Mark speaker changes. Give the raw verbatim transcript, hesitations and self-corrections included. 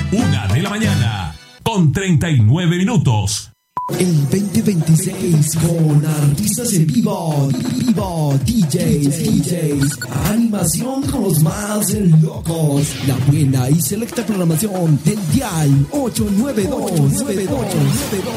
Speaker 1: Una de la mañana, con treinta y nueve minutos.
Speaker 2: El veinte veintiséis con artistas en vivo, vivo, D Js, D Js, animación con los más locos, la buena y selecta programación del Dial ocho nueve dos nueve dos nueve dos.